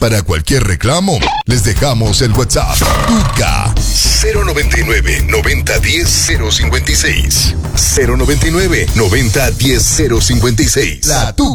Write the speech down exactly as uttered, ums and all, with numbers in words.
Para cualquier reclamo, les dejamos el WhatsApp. Tuca cero noventa y nueve, noventa diez, cero cincuenta y seis. cero noventa y nueve, noventa diez, cero cincuenta y seis. La Tuca.